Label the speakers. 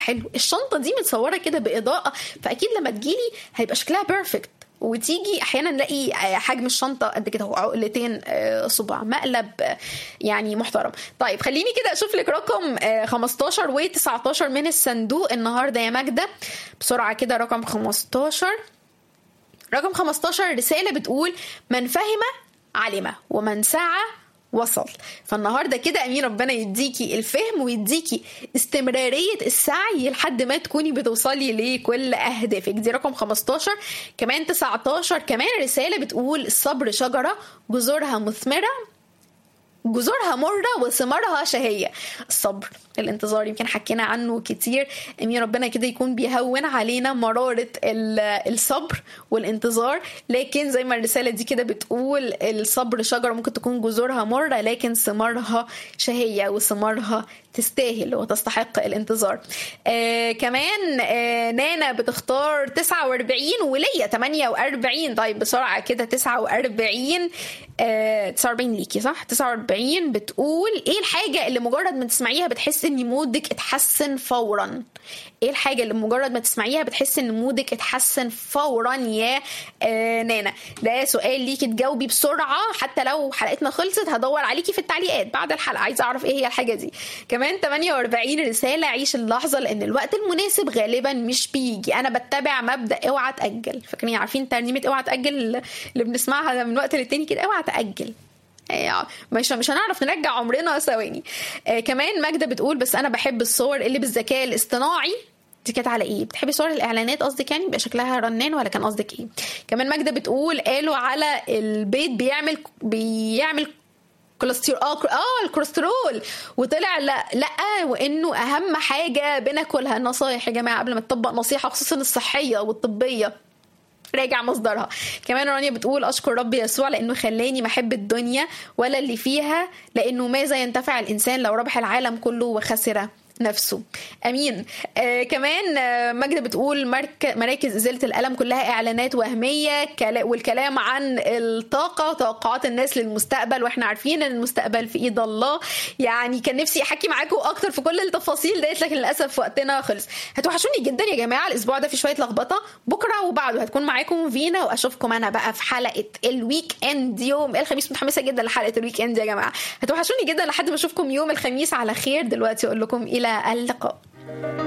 Speaker 1: حلو. الشنطه دي متصوره كده باضاءه، فاكيد لما تجيلي هيبقى شكلها بيرفكت. وتيجي احيانا نلاقي حجم الشنطه قد كده، عقلتين صباع، مقلب يعني محترم. طيب خليني كده اشوف لك رقم 15 و19 من الصندوق النهارده يا ماجده بسرعه كده. رقم 15، رقم 15 رساله بتقول: من فهم علم ومن سعى وصل. فالنهاردة كده أمين ربنا يديكي الفهم ويديكي استمرارية السعي لحد ما تكوني بتوصلي لكل أهدافك. دي رقم 15. كمان 19 كمان رسالة بتقول: الصبر شجرة جذورها مثمرة، جذورها مرة وثمارها شهية. الصبر، الانتظار، يمكن حكينا عنه كتير. امين ربنا كده يكون بيهون علينا مرارة الصبر والانتظار. لكن زي ما الرسالة دي كده بتقول، الصبر شجرة ممكن تكون جذورها مرة لكن ثمارها شهية وثمارها تستاهل وتستحق الانتظار. كمان نانا بتختار 49 وليا 48. طيب بسرعة كده 49 ليكي صح. 49 بتقول: ايه الحاجة اللي مجرد ما تسمعيها بتحس ان مودك اتحسن فورا؟ ايه الحاجة اللي مجرد ما تسمعيها بتحس ان مودك اتحسن فورا يا نانا؟ ده سؤال ليكي تجاوبي بسرعة، حتى لو حلقتنا خلصت هدور عليكي في التعليقات بعد الحلقة، عايزة اعرف ايه هي الحاجة دي. كمان 48 رسالة: عيش اللحظة لان الوقت المناسب غالبا مش بيجي. انا بتبع مبدأ اوعى تأجل. فاكرين عارفين ترنيمة اوعى تأجل اللي بنسمعها من وقت للتاني كده؟ اوعى تأجل، مش هنعرف نرجع عمرنا ثواني. كمان ماجدة بتقول: بس انا بحب الصور اللي بالذكاء الاصطناعي. دي كانت على ايه؟ بتحبي صور الاعلانات قصدك؟ يعني بيبقى شكلها رنان ولا كان قصدك ايه؟ كمان ماجدة بتقول: قالوا على البيض بيعمل كوليسترول، الكوليسترول، وطلع لا وانه اهم حاجه بناكلها. النصايح يا جماعه قبل ما تطبق نصيحه خصوصا الصحيه والطبيه راجع مصدرها. كمان رانيا بتقول: اشكر رب يسوع لانه خلاني ما احب الدنيا ولا اللي فيها، لانه ماذا ينتفع الانسان لو ربح العالم كله وخسر نفسه. امين. كمان ماجدة بتقول: مراكز ازالة الالم كلها اعلانات وهمية، والكلام عن الطاقة، توقعات الناس للمستقبل، واحنا عارفين ان المستقبل في ايد الله. يعني كان نفسي احكي معاكم اكتر في كل التفاصيل ديت، لكن للاسف وقتنا خلص. هتوحشوني جدا يا جماعة. الاسبوع ده في شوية لخبطة، بكرة وبعده هتكون معاكم فينا، واشوفكم انا بقى في حلقة الويك اند يوم الخميس. متحمسة جدا لحلقة الويك اند يا جماعة. هتوحشوني جدا لحد ما اشوفكم يوم الخميس على خير. دلوقتي اقول لكم الى اللقاء.